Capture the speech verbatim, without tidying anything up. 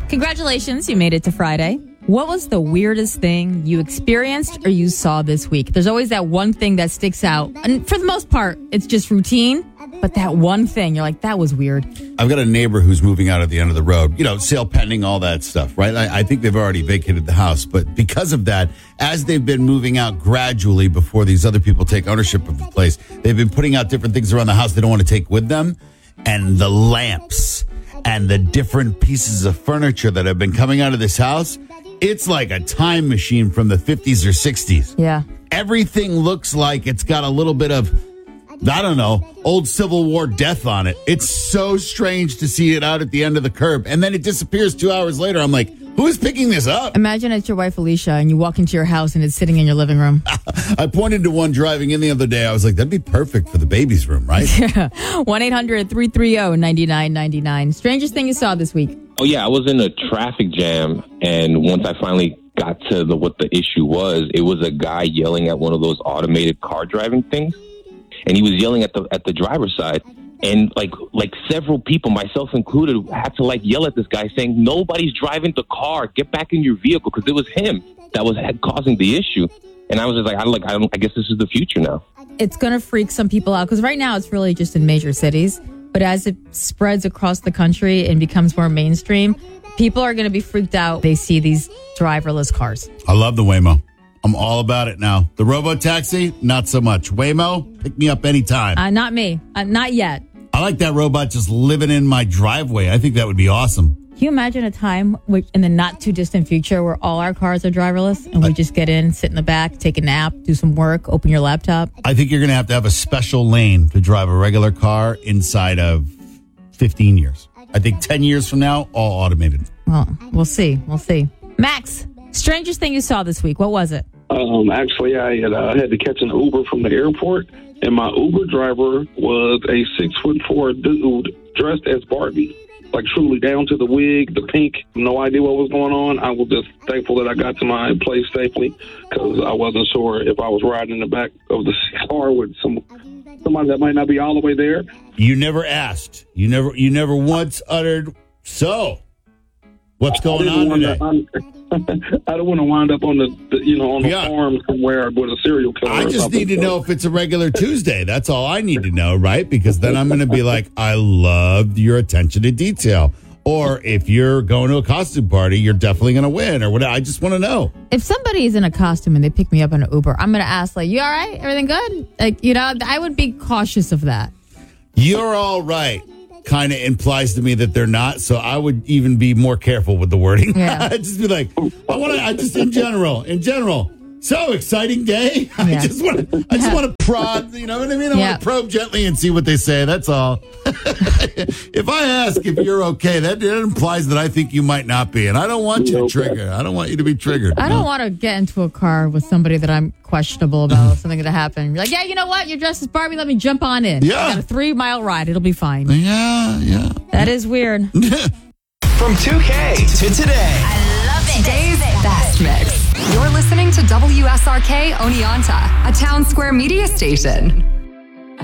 Congratulations, you made it to Friday. What was the weirdest thing you experienced or you saw this week? There's always that one thing that sticks out. And for the most part, it's just routine. But that one thing, you're like, that was weird. I've got a neighbor who's moving out at the end of the road. You know, sale pending, all that stuff, right? I, I think they've already vacated the house. But because of that, as they've been moving out gradually before these other people take ownership of the place, they've been putting out different things around the house they don't want to take with them. And the lamps and the different pieces of furniture that have been coming out of this house, it's like a time machine from the fifties or sixties. Yeah. Everything looks like it's got a little bit of, I don't know, old Civil War death on it. It's so strange to see it out at the end of the curb. And then it disappears two hours later. I'm like, who is picking this up? Imagine it's your wife, Alicia, and you walk into your house and it's sitting in your living room. I pointed to one driving in the other day. I was like, that'd be perfect for the baby's room, right? Yeah. one eight hundred three three zero nine nine nine nine. Strangest thing you saw this week? Oh, yeah. I was in a traffic jam. And once I finally got to the, what the issue was, it was a guy yelling at one of those automated car driving things. And he was yelling at the at the driver's side. And like like several people, myself included, had to like yell at this guy saying, nobody's driving the car. Get back in your vehicle, because it was him that was causing the issue. And I was just like, I like I, don't, I guess this is the future now. It's going to freak some people out, because right now it's really just in major cities. But as it spreads across the country and becomes more mainstream, people are going to be freaked out. They see these driverless cars. I love the Waymo. I'm all about it now. The robo-taxi, not so much. Waymo, pick me up anytime. Uh, not me. Uh, not yet. I like that robot just living in my driveway. I think that would be awesome. Can you imagine a time which, in the not too distant future where all our cars are driverless and we just get in, sit in the back, take a nap, do some work, open your laptop? I think you're going to have to have a special lane to drive a regular car inside of fifteen years. I think ten years from now, all automated. Well, we'll see. We'll see. Max, strangest thing you saw this week. What was it? Um, actually, I had, uh, had to catch an Uber from the airport, and my Uber driver was a six foot four dude dressed as Barbie, like truly down to the wig, the pink. No idea what was going on. I was just thankful that I got to my place safely, because I wasn't sure if I was riding in the back of the car with some somebody that might not be all the way there. You never asked. You never. You never once uttered. So, what's going on today? To, I don't want to wind up on the, the you know, on the yeah. farm somewhere with a serial killer. I just need to know if it's a regular Tuesday. That's all I need to know, right? Because then I'm going to be like, I love your attention to detail. Or if you're going to a costume party, you're definitely going to win, or whatever. I just want to know. If somebody is in a costume and they pick me up in an Uber, I'm going to ask, like, you all right? Everything good? Like, you know, I would be cautious of that. You're all right kind of implies to me that they're not, so I would even be more careful with the wording. Yeah. I'd just be like, I want to, I just, in general, in general, so exciting day. I yeah. just want to, I just want to prod, you know what I mean? I yeah. want to probe gently and see what they say. That's all. If I ask if you're okay, that, that implies that I think you might not be, and I don't want you to trigger. I don't want you to be triggered. I don't no? want to get into a car with somebody that I'm questionable about something that happened. You're like, yeah, you know what? You're dressed as Barbie. Let me jump on in. Yeah. I got a three mile ride. It'll be fine. Yeah, yeah. That is weird. From two K to today. I love it. Today's Best Mix. You're listening to W S R K Oneonta, a Town Square media station.